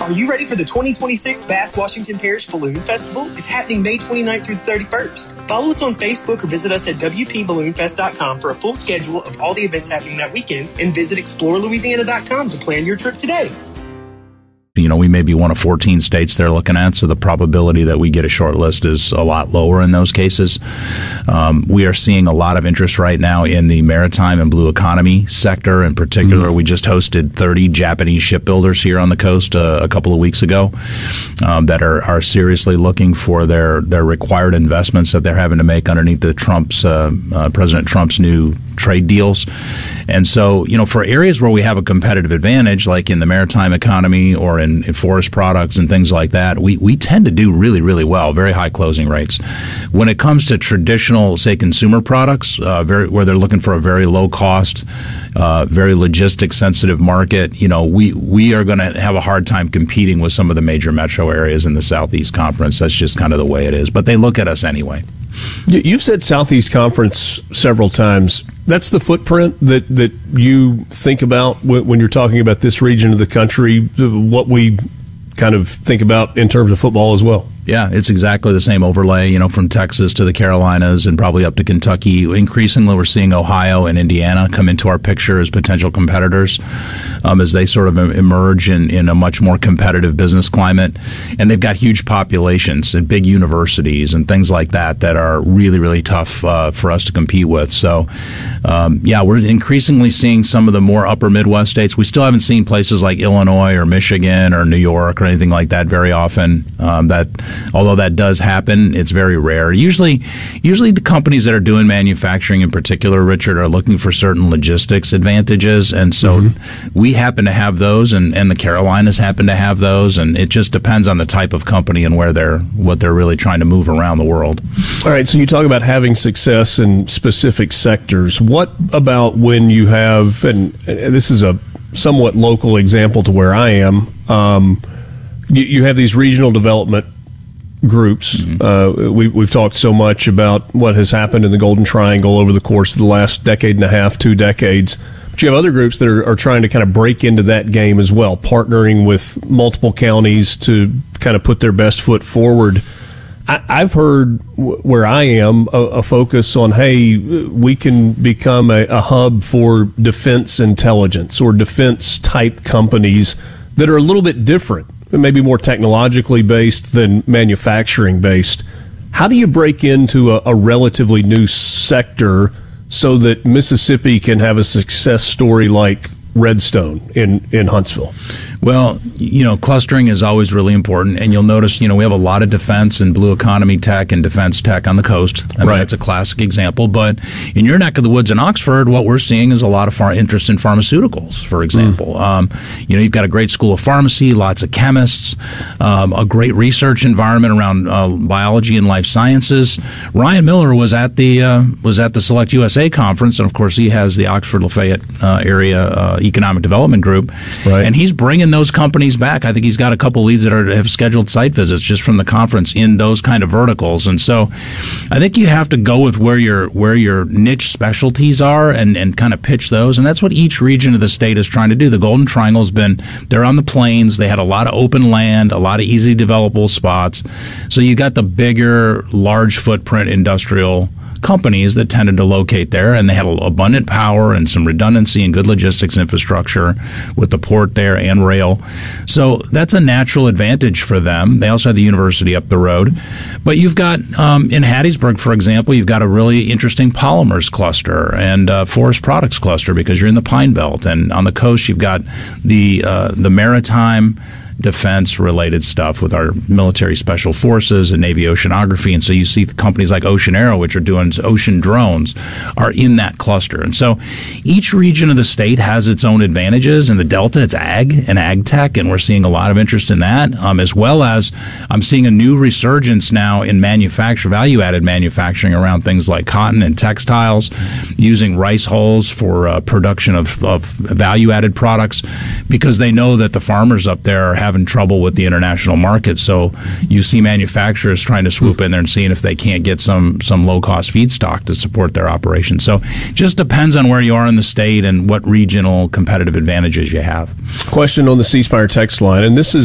Are you ready for the 2026 Bass Washington Parish Balloon Festival? It's happening May 29th through the 31st. Follow us on Facebook or visit us at WPBalloonFest.com for a full schedule of all the events happening that weekend, and visit ExploreLouisiana.com to plan your trip today. You know, we may be one of 14 states they're looking at, so the probability that we get a short list is a lot lower in those cases. We are seeing a lot of interest right now in the maritime and blue economy sector in particular. We just hosted 30 Japanese shipbuilders here on the coast a couple of weeks ago that are seriously looking for their required investments that they're having to make underneath the President Trump's new trade deals. And so, you know, for areas where we have a competitive advantage, like in the maritime economy or in forest products and things like that, we tend to do really, really well, very high closing rates. When it comes to traditional, say, consumer products, where they're looking for a very low cost, very logistics sensitive market, you know, we are going to have a hard time competing with some of the major metro areas in the Southeast Conference. That's just kind of the way it is. But they look at us anyway. You've said Southeast Conference several times. That's the footprint that you think about when you're talking about this region of the country, what we kind of think about in terms of football as well. Yeah, it's exactly the same overlay, you know, from Texas to the Carolinas and probably up to Kentucky. Increasingly, we're seeing Ohio and Indiana come into our picture as potential competitors as they sort of emerge in a much more competitive business climate. And they've got huge populations and big universities and things like that are really, really tough for us to compete with. So, yeah, we're increasingly seeing some of the more upper Midwest states. We still haven't seen places like Illinois or Michigan or New York or anything like that very often. Although that does happen, it's very rare. Usually the companies that are doing manufacturing in particular, Richard, are looking for certain logistics advantages. And so we happen to have those, and the Carolinas happen to have those. And it just depends on the type of company and what they're really trying to move around the world. All right. So you talk about having success in specific sectors. What about when you have, and this is a somewhat local example to where I am, you have these regional development groups. We've talked so much about what has happened in the Golden Triangle over the course of the last decade and a half, 2 decades. But you have other groups that are trying to kind of break into that game as well, partnering with multiple counties to kind of put their best foot forward. I've heard where I am a focus on, hey, we can become a hub for defense intelligence or defense type companies that are a little bit different, maybe more technologically based than manufacturing based. How do you break into a relatively new sector so that Mississippi can have a success story like Redstone in Huntsville? Well, you know, clustering is always really important, and you'll notice, you know, we have a lot of defense and blue economy tech and defense tech on the coast. I mean, that's a classic example. But in your neck of the woods in Oxford, what we're seeing is a lot of interest in pharmaceuticals, for example. You know, you've got a great school of pharmacy, lots of chemists, a great research environment around biology and life sciences. Ryan Miller was at the Select USA conference, and of course, he has the Oxford Lafayette area economic development group, and he's bringing those companies back. I think he's got a couple leads that have scheduled site visits just from the conference in those kind of verticals. And so I think you have to go with where your niche specialties are and kind of pitch those. And that's what each region of the state is trying to do. The Golden Triangle's they're on the plains. They had a lot of open land, a lot of easy developable spots. So you got the bigger, large footprint industrial companies that tended to locate there, and they had abundant power and some redundancy and good logistics infrastructure with the port there and rail. So that's a natural advantage for them. They also had the university up the road. But you've got, in Hattiesburg, for example, you've got a really interesting polymers cluster and forest products cluster because you're in the Pine Belt. And on the coast, you've got the maritime defense-related stuff with our military special forces and Navy oceanography. And so you see companies like Ocean Aero, which are doing ocean drones, are in that cluster. And so each region of the state has its own advantages. In the Delta, it's ag and ag tech, and we're seeing a lot of interest in that, as well as I'm seeing a new resurgence now in value-added manufacturing around things like cotton and textiles, using rice hulls for production of value-added products, because they know that the farmers up there are having trouble with the international market. So you see manufacturers trying to swoop in there and seeing if they can't get some low-cost feedstock to support their operations. So it just depends on where you are in the state and what regional competitive advantages you have. Question on the C Spire text line, and this is